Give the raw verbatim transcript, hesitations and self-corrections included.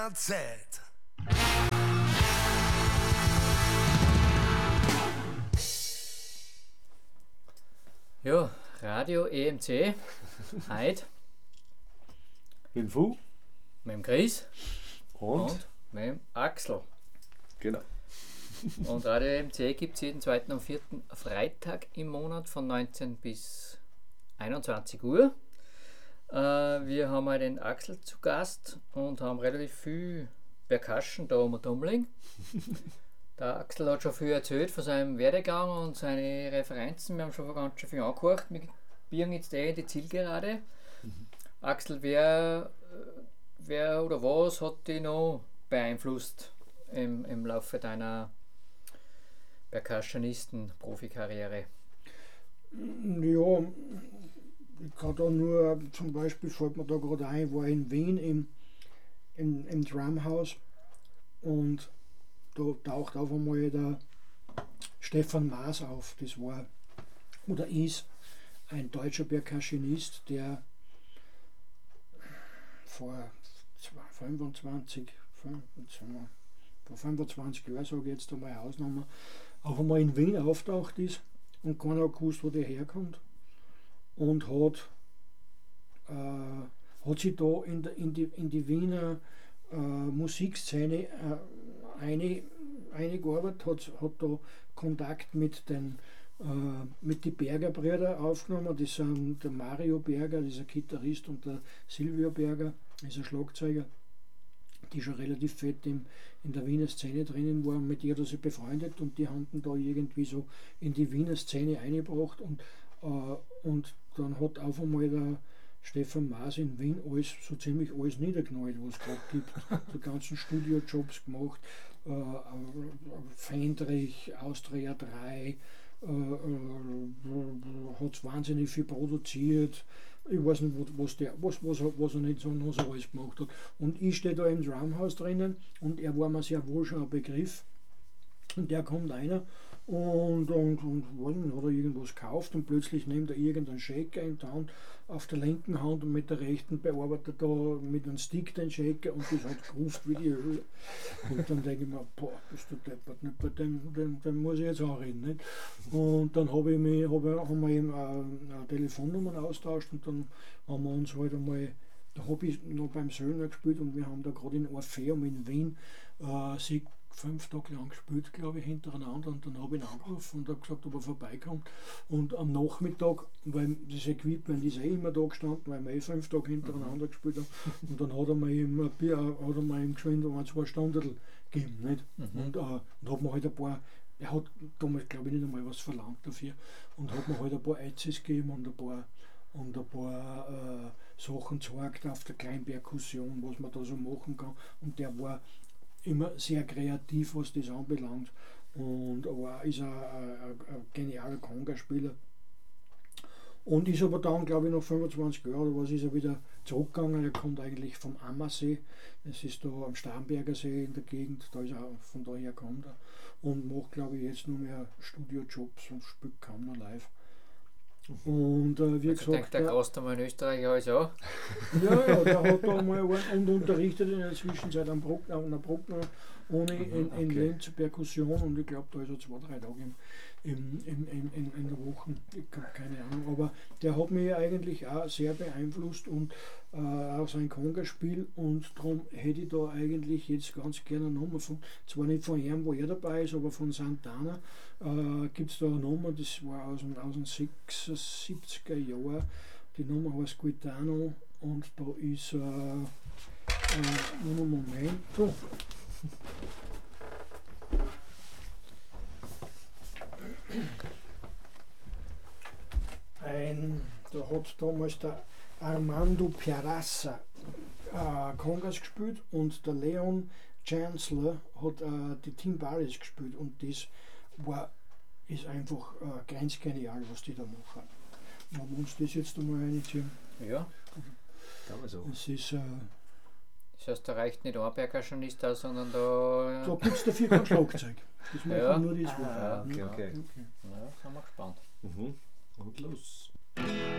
Zeit. Ja, Radio E M C, heute Mit dem Fu mit dem Chris und, und mit dem Axel. genau. Und Radio E M C gibt es jeden zweiten und vierten Freitag im Monat von neunzehn bis einundzwanzig Uhr. Äh, wir haben heute den Axel zu Gast und haben relativ viel Percussion da um und umliegen. Der Axel hat schon viel erzählt von seinem Werdegang und seine Referenzen. Wir haben schon ganz schön viel angehört. Wir biegen jetzt eh in die Zielgerade. Mhm. Axel, wer, wer oder was hat dich noch beeinflusst im, im Laufe deiner Percussionisten-Profikarriere? Ja, ich kann da nur, zum Beispiel fällt mir da gerade ein, ich war in Wien im, im, im Drumhouse und da taucht auf einmal der Stefan Maas auf. Das war oder ist ein deutscher Percussionist, der vor fünfundzwanzig, vor fünfundzwanzig Jahren, sage ich jetzt einmal Ausnahme, auf einmal in Wien auftaucht ist und keiner hat gewusst, wo der herkommt. Und hat, äh, hat sich da in, der, in, die, in die Wiener äh, Musikszene äh, eine, eingearbeitet, hat, hat da Kontakt mit den äh, mit den Berger Brüdern aufgenommen. Das sind der Mario Berger, dieser Gitarrist, und der Silvio Berger, dieser Schlagzeuger, die schon relativ fett im, in der Wiener Szene drinnen waren. Mit ihr hat er sich befreundet und die haben da irgendwie so in die Wiener Szene eingebracht. Und, äh, und dann hat auf einmal der Stefan Maas in Wien alles, so ziemlich alles niederknallt, was es gerade gibt. Die ganzen Studiojobs gemacht, äh, Fendrich, Austria drei, äh, äh, hat wahnsinnig viel produziert. Ich weiß nicht, was, der, was, was, was er nicht so, noch so alles gemacht hat. Und ich stehe da im Drumhouse drinnen und er war mir sehr wohl schon ein Begriff. Und der kommt einer und, und, und weiß nicht, hat er irgendwas gekauft und plötzlich nimmt er irgendeinen Shaker in die Hand auf der linken Hand und mit der rechten bearbeitet er da mit einem Stick den Shaker und das hat geruft wie die Höhle. Und dann denke ich mir, boah, bist du deppert, nicht bei dem, dem, dem muss ich jetzt auch reden. Nicht? Und dann habe ich mich, hab, haben wir ihm eine Telefonnummer austauscht und dann haben wir uns halt einmal, da habe ich noch beim Söhner gespielt und wir haben da gerade in Orpheum in Wien äh, sie fünf Tage lang gespielt, glaube ich, hintereinander, und dann habe ich ihn angerufen und habe gesagt, ob er vorbeikommt. Und am Nachmittag, weil das Equipment ist eh immer da gestanden, weil wir eh fünf Tage hintereinander gespielt haben, und dann hat er mir ihm ein Bier, hat er mir ihm geschwind ein, zwei Stunden gegeben, nicht? Mhm. Und, äh, und hat mir halt ein paar, er hat damals, glaube ich, nicht einmal was verlangt dafür, und hat mir halt ein paar Eizes gegeben und ein paar und ein paar äh, Sachen gezeigt auf der kleinen Perkussion, was man da so machen kann, und der war immer sehr kreativ, was das anbelangt, und war, ist ein, ein, ein genialer Conga-Spieler. Und ist aber dann, glaube ich, nach fünfundzwanzig Jahren oder was, ist er wieder zurückgegangen. Er kommt eigentlich vom Ammersee, das ist da am Starnberger See in der Gegend, da ist er, von daher kommt er, und macht, glaube ich, jetzt nur mehr Studiojobs und spielt kaum noch live. Und äh, wie also gesagt, denkt der Gast einmal in Österreich alles an. Ja, ja, der hat da mal und unterrichtet in der Zwischenzeit an Bruckner, an der Bruckner Uni in, in okay. Linz Perkussion, und ich glaube, da ist er zwei, drei Tage im, im, im, in, in, in der Woche, ich habe keine Ahnung, aber der hat mich eigentlich auch sehr beeinflusst und äh, auch sein Conga-Spiel, und darum hätte ich da eigentlich jetzt ganz gerne eine Nummer von, zwar nicht von ihm, wo er dabei ist, aber von Santana äh, gibt es da eine Nummer, das war aus den, aus den sechsundsiebziger Jahren, die Nummer heißt Guitano, und da ist äh, äh, nur Moment, so. Ein, da hat damals der Armando Piarassa äh, Congas gespielt, und der Leon Chancellor hat äh, die Timbalis gespielt, und das war, ist einfach äh, ganz genial, was die da machen. Wenn wir uns das jetzt einmal reinziehen. Ja, kann man so. Das ist, äh, das heißt, da reicht nicht ein Percussionist aus, sondern da... Da gibt es dafür kein Schlagzeug. Das machen ja. nur die zwei. Ah, okay, okay. okay. Ja, sind wir gespannt. Mhm. Und los.